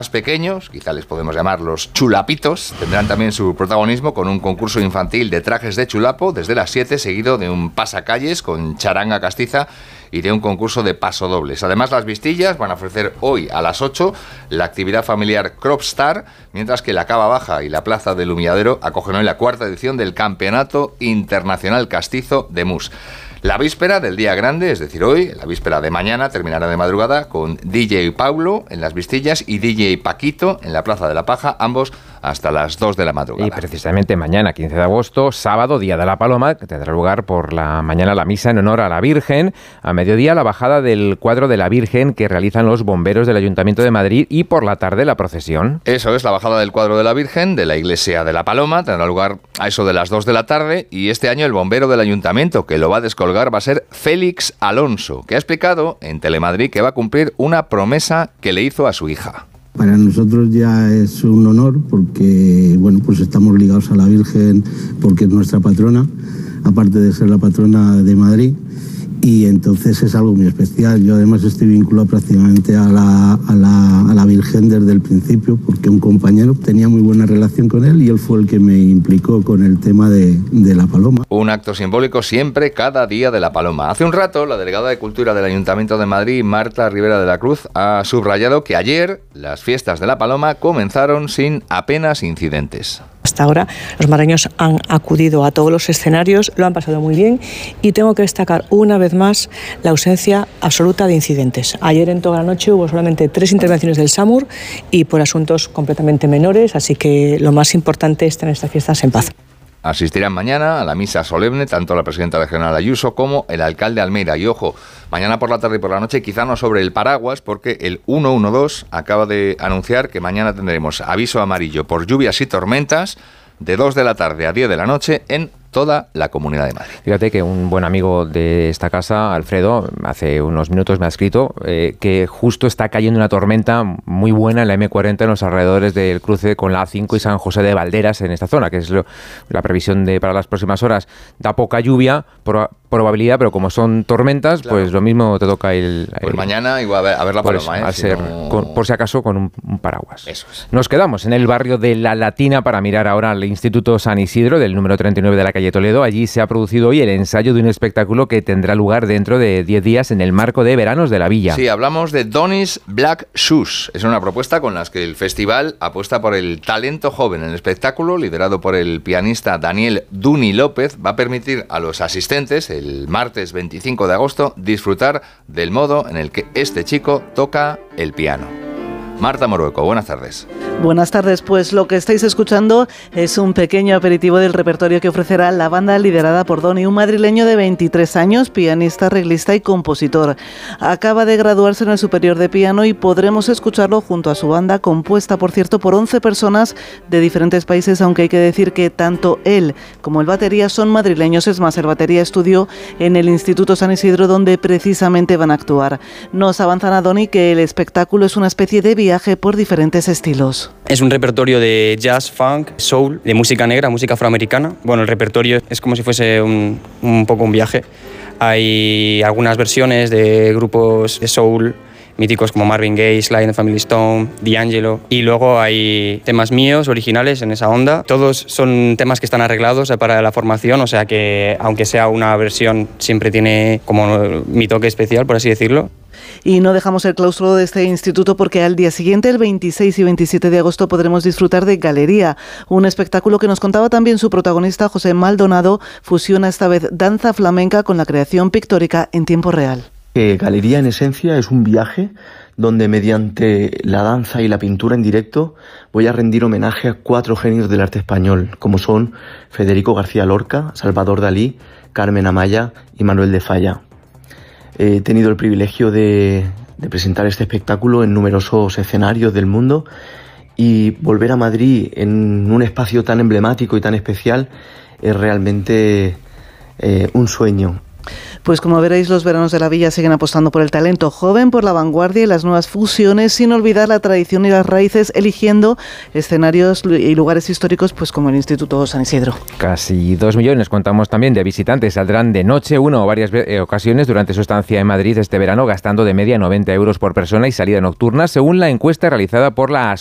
Más pequeños, quizá les podemos llamar los chulapitos, tendrán también su protagonismo con un concurso infantil de trajes de chulapo desde las 7, seguido de un pasacalles con charanga castiza y de un concurso de pasodobles. Además, las Vistillas van a ofrecer hoy a las 8 la actividad familiar Cropstar, mientras que la Cava Baja y la Plaza del Humilladero acogen hoy la 4ª edición del Campeonato Internacional Castizo de Mus. La víspera del día grande, es decir, hoy, la víspera de mañana, terminará de madrugada con DJ Paulo en las Vistillas y DJ Paquito en la Plaza de la Paja, ambos hasta las 2 de la madrugada. Y precisamente mañana, 15 de agosto, sábado, Día de la Paloma, que tendrá lugar por la mañana la misa en honor a la Virgen, a mediodía la bajada del cuadro de la Virgen que realizan los bomberos del Ayuntamiento de Madrid y por la tarde la procesión. Eso es, la bajada del cuadro de la Virgen de la Iglesia de la Paloma tendrá lugar a eso de las 2 de la tarde y este año el bombero del Ayuntamiento que lo va a descolgar va a ser Félix Alonso, que ha explicado en Telemadrid que va a cumplir una promesa que le hizo a su hija. Para nosotros ya es un honor porque, bueno, pues estamos ligados a la Virgen porque es nuestra patrona, aparte de ser la patrona de Madrid, y entonces es algo muy especial. Yo además estoy vinculado prácticamente a la Virgen desde el principio porque un compañero tenía muy buena relación con él y él fue el que me implicó con el tema de la Paloma. Un acto simbólico siempre cada Día de la Paloma. Hace un rato, la delegada de Cultura del Ayuntamiento de Madrid, Marta Rivera de la Cruz, ha subrayado que ayer las fiestas de la Paloma comenzaron sin apenas incidentes. Hasta ahora los madrileños han acudido a todos los escenarios, lo han pasado muy bien y tengo que destacar una vez más la ausencia absoluta de incidentes. Ayer en toda la noche hubo solamente 3 intervenciones del SAMUR y por asuntos completamente menores, así que lo más importante es tener estas fiestas en paz. Asistirán mañana a la misa solemne tanto la presidenta regional Ayuso como el alcalde Almeida. Y ojo, mañana por la tarde y por la noche quizá no sobre el paraguas porque el 112 acaba de anunciar que mañana tendremos aviso amarillo por lluvias y tormentas de 2 de la tarde a 10 de la noche en toda la Comunidad de Madrid. Fíjate que un buen amigo de esta casa, Alfredo, hace unos minutos me ha escrito que justo está cayendo una tormenta muy buena en la M40 en los alrededores del cruce con la A5 y San José de Valderas en esta zona, que es la previsión para las próximas horas. Da poca lluvia, probabilidad, pero como son tormentas, claro, pues lo mismo te toca pues mañana igual a ver la paloma, por si acaso con un paraguas. Eso es. Nos quedamos en el barrio de La Latina para mirar ahora al Instituto San Isidro del número 39 de la calle Toledo. Allí se ha producido hoy el ensayo de un espectáculo que tendrá lugar dentro de 10 días en el marco de Veranos de la Villa. Sí, hablamos de Donny's Black Shoes. Es una propuesta con la que el festival apuesta por el talento joven. El espectáculo, liderado por el pianista Daniel Duni López, va a permitir a los asistentes el martes 25 de agosto disfrutar del modo en el que este chico toca el piano. Marta Morueco, buenas tardes. Buenas tardes, pues lo que estáis escuchando es un pequeño aperitivo del repertorio que ofrecerá la banda liderada por Donny, un madrileño de 23 años, pianista, arreglista y compositor. Acaba de graduarse en el Superior de Piano y podremos escucharlo junto a su banda, compuesta, por cierto, por 11 personas de diferentes países, aunque hay que decir que tanto él como el batería son madrileños. Es más, el batería estudió en el Instituto San Isidro, donde precisamente van a actuar. Nos avanzan a Donny que el espectáculo es una especie de viaje por diferentes estilos. Es un repertorio de jazz, funk, soul, de música negra, música afroamericana. Bueno, el repertorio es como si fuese un poco un viaje. Hay algunas versiones de grupos de soul míticos como Marvin Gaye, Sly and the Family Stone, D'Angelo, y luego hay temas míos originales en esa onda. Todos son temas que están arreglados para la formación, o sea que aunque sea una versión siempre tiene como mi toque especial, por así decirlo. Y no dejamos el claustro de este instituto porque al día siguiente, el 26 y 27 de agosto, podremos disfrutar de Galería, un espectáculo que nos contaba también su protagonista, José Maldonado. Fusiona esta vez danza flamenca con la creación pictórica en tiempo real. Galería, en esencia, es un viaje donde mediante la danza y la pintura en directo voy a rendir homenaje a 4 genios del arte español, como son Federico García Lorca, Salvador Dalí, Carmen Amaya y Manuel de Falla. He tenido el privilegio de presentar este espectáculo en numerosos escenarios del mundo y volver a Madrid en un espacio tan emblemático y tan especial es realmente un sueño. Pues como veréis, los veranos de la Villa siguen apostando por el talento joven, por la vanguardia y las nuevas fusiones, sin olvidar la tradición y las raíces, eligiendo escenarios y lugares históricos pues como el Instituto San Isidro. Casi 2 millones, contamos también, de visitantes saldrán de noche, una o varias ocasiones durante su estancia en Madrid este verano, gastando de media 90 euros por persona y salida nocturna, según la encuesta realizada por la